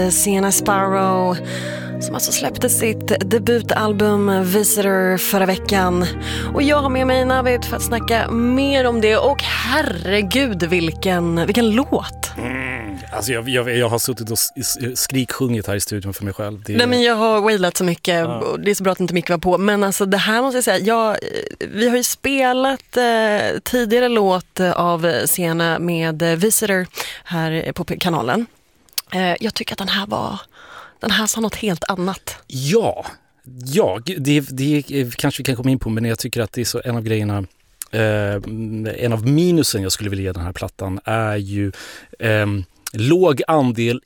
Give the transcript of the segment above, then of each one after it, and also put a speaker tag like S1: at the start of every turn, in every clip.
S1: Sienna Sparrow som alltså släppte sitt debutalbum Visitor förra veckan. Och jag har med mig Navid för att snacka mer om det. Och herregud, vilken låt!
S2: Alltså jag har suttit och skriksjungit här i studion för mig själv.
S1: Nej, men jag har wailat så mycket och det är så bra att inte mycket var på. Men alltså det här måste jag säga, vi har ju spelat tidigare låt av Sienna med Visitor här på kanalen. Jag tycker att den här sa något helt annat.
S2: Ja, det kanske vi kan komma in på, men jag tycker att det är så en av grejerna, en av minusen jag skulle vilja ge den här plattan är ju låg andel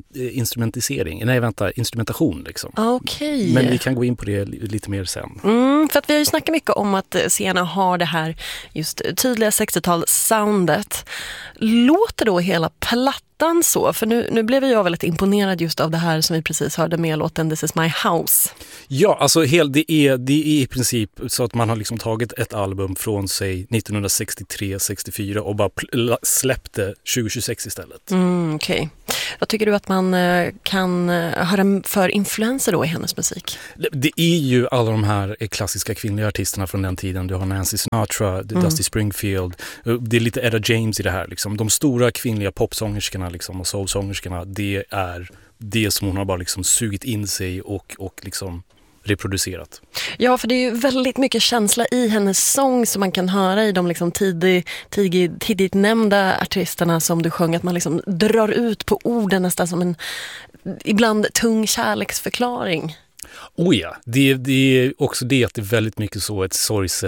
S2: instrumentation liksom.
S1: Okay.
S2: Men vi kan gå in på det lite mer sen.
S1: För att vi har ju snackat mycket om att Sienna har det här just tydliga 60-tals-soundet. Låter då hela plattan så? För nu blev jag väldigt imponerad just av det här som vi precis hörde med låten This is my house.
S2: Ja, alltså det är i princip så att man har liksom tagit ett album från sig 1963-64 och bara släppte 2026 istället.
S1: Okej. Vad tycker du att man kan höra för influenser då i hennes musik?
S2: Det är ju alla de här klassiska kvinnliga artisterna från den tiden. Du har Nancy Sinatra, Dusty Springfield. Det är lite Etta James i det här. Liksom. De stora kvinnliga popsångerskorna liksom, och soulsångerskorna, det är det som hon har bara liksom sugit in sig och liksom reproducerat. Ja,
S1: för det är ju väldigt mycket känsla i hennes sång som man kan höra i de liksom tidigt nämnda artisterna som du sjöng, att man liksom drar ut på orden nästan som en ibland tung kärleksförklaring.
S2: Oh ja, det är också det att det är väldigt mycket så ett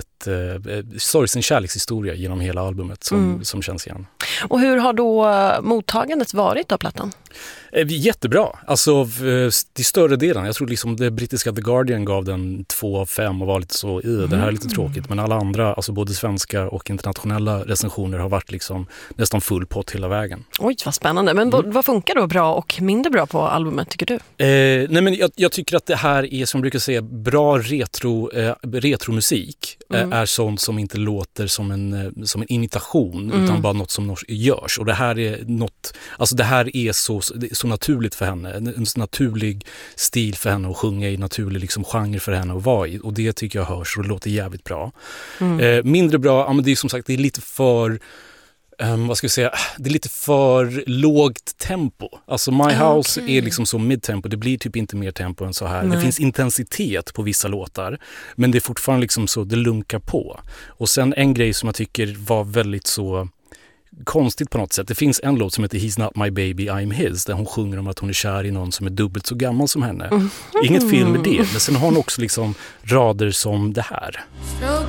S2: sorgsen kärlekshistoria genom hela albumet som känns igen. Och
S1: hur har då mottagandet varit av plattan?
S2: Jättebra. Alltså till större delen. Jag tror liksom det brittiska The Guardian gav den 2 av 5 och var lite så, det här är lite tråkigt. Men alla andra, alltså både svenska och internationella recensioner har varit liksom nästan full pott hela vägen.
S1: Oj, vad spännande. Men vad funkar då bra och mindre bra på albumet, tycker du?
S2: Nej, men jag tycker att det här är, som jag brukar säga, bra retromusik. Är sånt som inte låter som en imitation utan bara något som görs. Och det här är något, alltså det här är så naturligt för henne, en naturlig stil för henne att sjunga i, naturlig liksom genre för henne att vara i, och det tycker jag hörs och det låter jävligt bra. Mindre bra, men det är som sagt, det är lite för vad ska vi säga, det är lite för lågt tempo. Alltså My House är liksom så midtempo, det blir typ inte mer tempo än så här. Nej. Det finns intensitet på vissa låtar, men det är fortfarande liksom så, det lunkar på. Och sen en grej som jag tycker var väldigt så konstigt på något sätt. Det finns en låt som heter He's Not My Baby, I'm His, där hon sjunger om att hon är kär i någon som är dubbelt så gammal som henne. Inget fel med det, men sen har hon också liksom rader som det här.
S3: Stroking